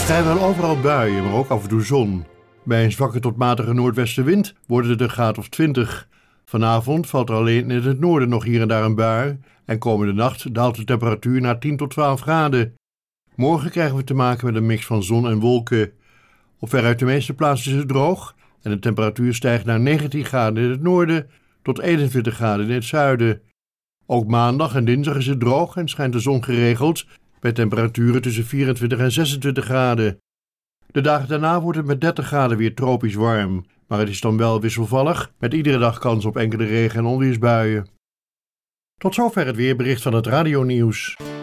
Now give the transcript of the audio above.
Vrijwel overal buien, maar ook af en toe zon. Bij een zwakke tot matige noordwestenwind worden het een graad of 20. Vanavond valt er alleen in het noorden nog hier en daar een bui en komende nacht daalt de temperatuur naar 10 tot 12 graden. Morgen krijgen we te maken met een mix van zon en wolken. Op veruit de meeste plaatsen is het droog en de temperatuur stijgt naar 19 graden in het noorden tot 21 graden in het zuiden. Ook maandag en dinsdag is het droog en schijnt de zon geregeld bij temperaturen tussen 24 en 26 graden. De dagen daarna wordt het met 30 graden weer tropisch warm, maar het is dan wel wisselvallig met iedere dag kans op enkele regen- en onweersbuien. Tot zover het weerbericht van het radionieuws.